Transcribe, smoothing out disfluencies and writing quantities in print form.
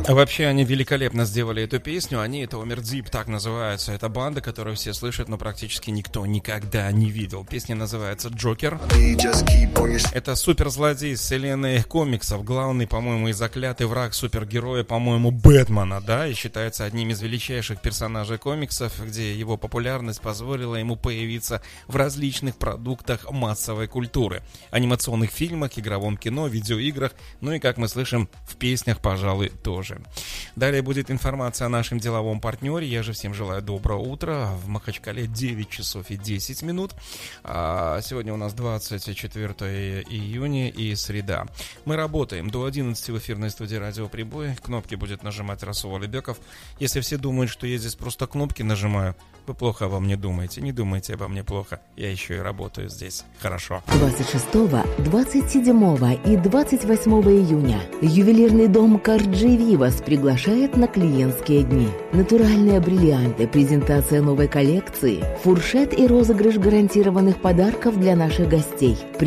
Вообще, они великолепно сделали эту песню. Они, это Омердзип, так называются. Это банда, которую все слышат, но практически никто никогда не видел. Песня называется «Джокер». Это суперзлодей из вселенной комиксов. Главный, по-моему, и заклятый враг супергероя, по-моему, Бэтмена, да? И считается одним из величайших персонажей комиксов, где его популярность позволила ему появиться в различных продуктах массовой культуры. Анимационных фильмах, игровом кино, видеоиграх, ну и, как мы слышим, в песнях, пожалуй, тоже. Далее будет информация о нашем деловом партнере. Я же всем желаю доброго утра. В Махачкале 9 часов и 10 минут. Сегодня у нас 24 июня и среда. Мы работаем до 11 в эфирной студии «Радио Прибой». Кнопки будет нажимать Расул Алибеков. Если все думают, что я здесь просто кнопки нажимаю, вы плохо обо мне думаете. Не думайте обо мне плохо. Я еще и работаю здесь. Хорошо. 26, 27 и 28 июня ювелирный дом Карджи Вивас приглашает на клиентские дни. Натуральные бриллианты, презентация новой коллекции, фуршет и розыгрыш гарантированных подарков для наших гостей.